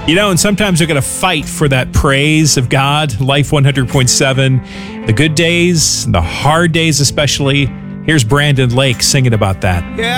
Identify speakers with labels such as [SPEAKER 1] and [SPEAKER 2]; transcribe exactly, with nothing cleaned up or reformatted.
[SPEAKER 1] You know, and sometimes we're going to fight for that praise of God. Life one hundred point seven, the good days, the hard days especially. Here's Brandon Lake singing about that.
[SPEAKER 2] Yeah.